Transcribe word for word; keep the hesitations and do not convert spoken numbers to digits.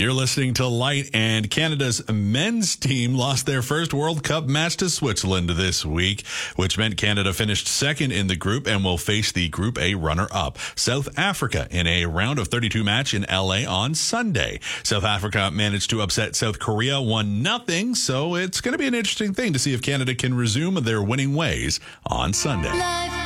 You're listening to Light, and Canada's men's team lost their first World Cup match to Switzerland this week, which meant Canada finished second in the group and will face the Group A runner-up, South Africa, in a round of thirty-two match in L A on Sunday. South Africa managed to upset South Korea one nothing, so it's going to be an interesting thing to see if Canada can resume their winning ways on Sunday.